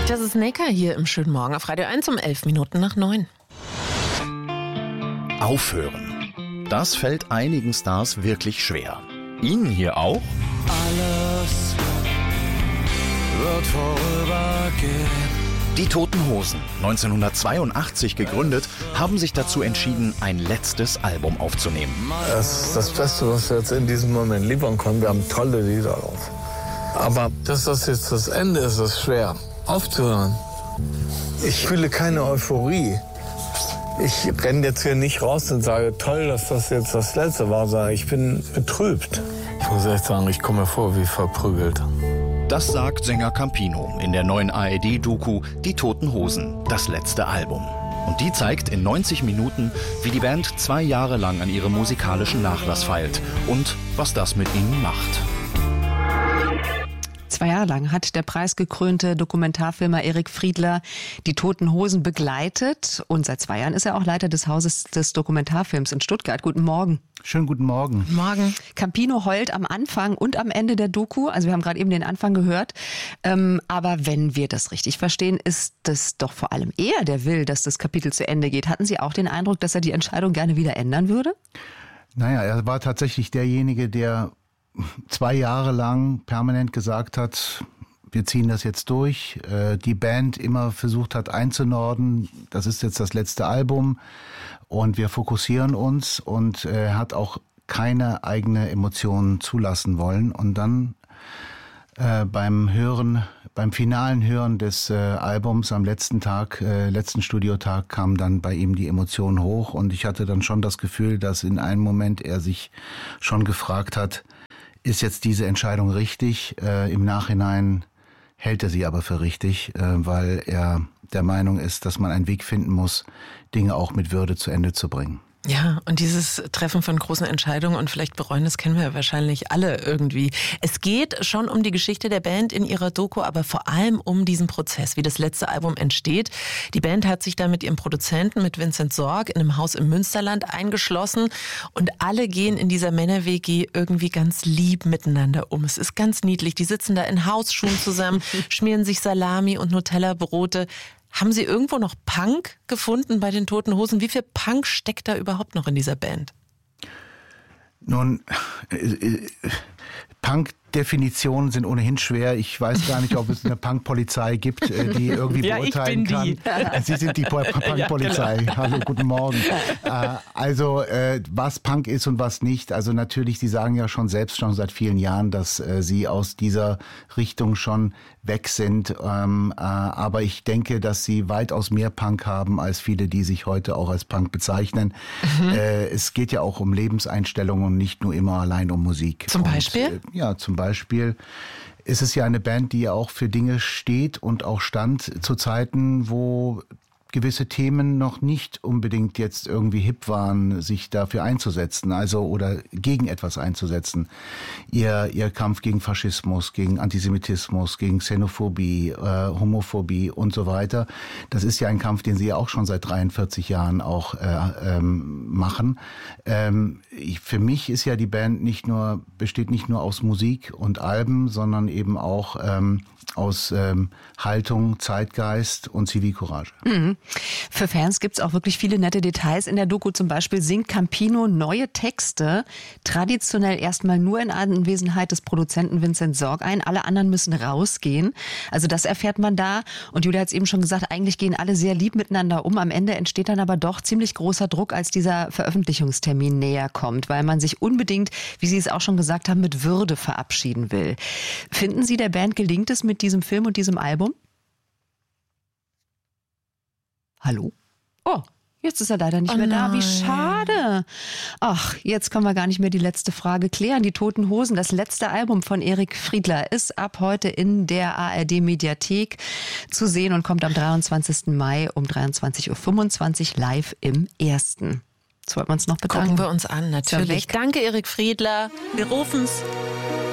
Das ist Necker hier im schönen Morgen auf Radio 1 um 11 Minuten nach 9. Aufhören. Das fällt einigen Stars wirklich schwer. Ihnen hier auch? Alles wird vorübergehen. Die Toten Hosen, 1982 gegründet, haben sich dazu entschieden, ein letztes Album aufzunehmen. Das ist das Beste, was wir jetzt in diesem Moment liefern können. Wir haben tolle Lieder drauf. Aber dass das jetzt das Ende ist, ist schwer. Aufzuhören. Ich fühle keine Euphorie. Ich renne jetzt hier nicht raus und sage, toll, dass das jetzt das Letzte war, sondern ich bin betrübt. Ich muss echt sagen, ich komme mir vor wie verprügelt. Das sagt Sänger Campino in der neuen ARD-Doku Die Toten Hosen, das letzte Album. Und die zeigt in 90 Minuten, wie die Band 2 Jahre lang an ihrem musikalischen Nachlass feilt und was das mit ihnen macht. 2 Jahre lang hat der preisgekrönte Dokumentarfilmer Erik Friedler die Toten Hosen begleitet. Und seit 2 Jahren ist er auch Leiter des Hauses des Dokumentarfilms in Stuttgart. Guten Morgen. Schönen guten Morgen. Morgen. Campino heult am Anfang und am Ende der Doku. Also wir haben gerade eben den Anfang gehört. Aber wenn wir das richtig verstehen, ist das doch vor allem er, der will, dass das Kapitel zu Ende geht. Hatten Sie auch den Eindruck, dass er die Entscheidung gerne wieder ändern würde? Naja, er war tatsächlich derjenige, der 2 Jahre lang permanent gesagt hat, wir ziehen das jetzt durch. Die Band immer versucht hat einzunorden, das ist jetzt das letzte Album und wir fokussieren uns, und er hat auch keine eigene Emotionen zulassen wollen. Und dann beim finalen Hören des Albums am letzten Studiotag, kam dann bei ihm die Emotion hoch, und ich hatte dann schon das Gefühl, dass in einem Moment er sich schon gefragt hat, ist jetzt diese Entscheidung richtig? Im Nachhinein hält er sie aber für richtig, weil er der Meinung ist, dass man einen Weg finden muss, Dinge auch mit Würde zu Ende zu bringen. Ja, und dieses Treffen von großen Entscheidungen und vielleicht bereuen, das kennen wir wahrscheinlich alle irgendwie. Es geht schon um die Geschichte der Band in ihrer Doku, aber vor allem um diesen Prozess, wie das letzte Album entsteht. Die Band hat sich da mit ihrem Produzenten, mit Vincent Sorg, in einem Haus im Münsterland eingeschlossen, und alle gehen in dieser Männer-WG irgendwie ganz lieb miteinander um. Es ist ganz niedlich. Die sitzen da in Hausschuhen zusammen, schmieren sich Salami und Nutella-Brote. Haben Sie irgendwo noch Punk gefunden bei den Toten Hosen? Wie viel Punk steckt da überhaupt noch in dieser Band? Nun, Punk-Definitionen sind ohnehin schwer. Ich weiß gar nicht, ob es eine Punk-Polizei gibt, die irgendwie beurteilen kann. Sie sind die Punk-Polizei. Ja, genau. Hallo, guten Morgen. Also, was Punk ist und was nicht. Also natürlich, Sie sagen ja schon seit vielen Jahren, dass Sie aus dieser Richtung schon weg sind. Aber ich denke, dass Sie weitaus mehr Punk haben als viele, die sich heute auch als Punk bezeichnen. Es geht ja auch um Lebenseinstellungen und nicht nur immer allein um Musik. Zum Beispiel? Zum Beispiel ist es ja eine Band, die auch für Dinge steht und auch stand zu Zeiten, wo gewisse Themen noch nicht unbedingt jetzt irgendwie hip waren, sich dafür einzusetzen, oder gegen etwas einzusetzen. Ihr Kampf gegen Faschismus, gegen Antisemitismus, gegen Xenophobie, Homophobie und so weiter. Das ist ja ein Kampf, den Sie ja auch schon seit 43 Jahren auch machen. Für mich ist ja die Band besteht nicht nur aus Musik und Alben, sondern eben auch aus Haltung, Zeitgeist und Zivilcourage. Mhm. Für Fans gibt's auch wirklich viele nette Details. In der Doku zum Beispiel singt Campino neue Texte, traditionell erstmal nur in Anwesenheit des Produzenten Vincent Sorg ein. Alle anderen müssen rausgehen. Also das erfährt man da. Und Julia hat es eben schon gesagt, eigentlich gehen alle sehr lieb miteinander um. Am Ende entsteht dann aber doch ziemlich großer Druck, als dieser Veröffentlichungstermin näher kommt, weil man sich unbedingt, wie Sie es auch schon gesagt haben, mit Würde verabschieden will. Finden Sie, der Band gelingt es mit diesem Film und diesem Album? Hallo? Oh, jetzt ist er leider nicht mehr da. Wie schade. Ach, jetzt können wir gar nicht mehr die letzte Frage klären. Die Toten Hosen, das letzte Album von Erik Friedler, ist ab heute in der ARD-Mediathek zu sehen und kommt am 23. Mai um 23.25 Uhr live im Ersten. Jetzt wollten wir uns noch bedanken. Gucken wir uns an, natürlich. Danke, Erik Friedler. Wir rufen's.